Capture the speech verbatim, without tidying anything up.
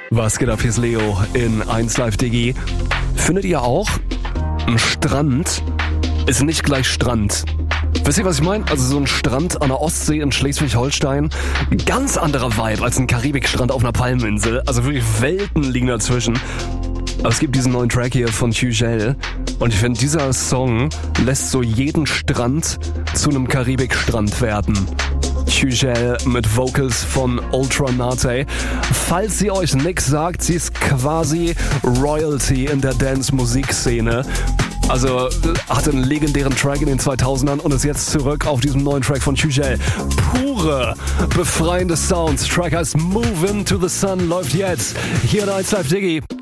Was geht ab, hier ist Leo in eins Live Digi. Findet ihr auch, ein Strand ist nicht gleich Strand? Wisst ihr, was ich meine? Also so ein Strand an der Ostsee in Schleswig-Holstein, ganz anderer Vibe als ein Karibikstrand auf einer Palmeninsel. Also wirklich Welten liegen dazwischen. Aber es gibt diesen neuen Track hier von Hugel und ich finde, dieser Song lässt so jeden Strand zu einem Karibikstrand werden. Hugel mit Vocals von Ultranate. Falls sie euch nix sagt, sie ist quasi Royalty in der Dance-Musikszene. Also hatte einen legendären Track in den zweitausendern und ist jetzt zurück auf diesem neuen Track von Hugel. Pure, befreiende Sounds. Track heißt Move Into the Sun, läuft jetzt hier in eins Live Digi.